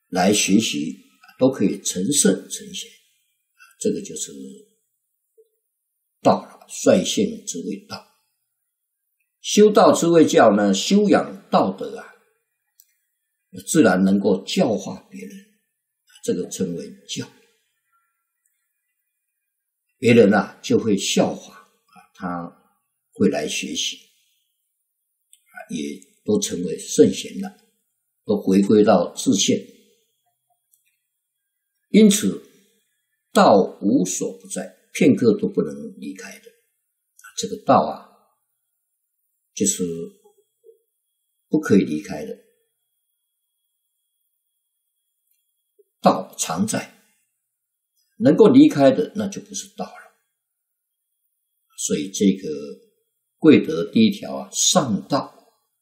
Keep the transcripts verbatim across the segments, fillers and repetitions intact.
来学习，都可以成圣成贤，这个就是道了，率性之谓道。修道之谓教呢，修养道德啊，自然能够教化别人，这个称为教。别人啊就会效法啊，他会来学习啊，也都成为圣贤了，都回归到自性。因此道无所不在，片刻都不能离开的。这个道啊就是不可以离开的，道常在，能够离开的那就不是道了。所以这个贵德第一条啊，上道，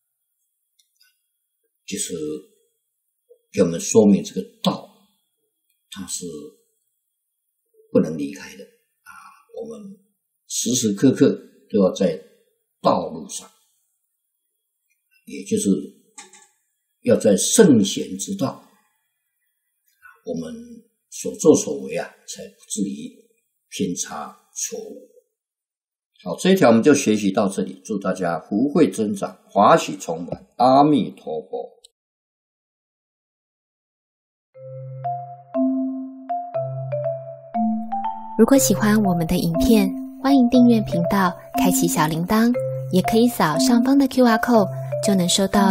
就是给我们说明这个道它是不能离开的啊，我们时时刻刻都要在道路上，也就是要在圣贤之道，我们所作所为啊，才不至于偏差错误。好，这一条我们就学习到这里，祝大家福慧增长，华喜充满，阿弥陀佛。 如果喜欢我们的影片，欢迎订阅频道，开启小铃铛，也可以扫上方的 Q R code，就能收到